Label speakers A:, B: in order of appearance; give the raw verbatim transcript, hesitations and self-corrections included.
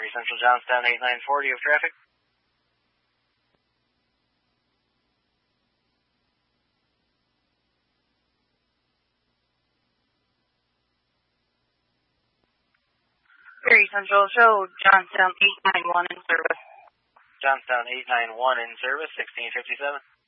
A: Erie Central Johnstown, eight nine four, do you have traffic?
B: Erie Central, show Johnstown eight nine one in service.
A: Johnstown eight nine one in service, sixteen fifty-seven.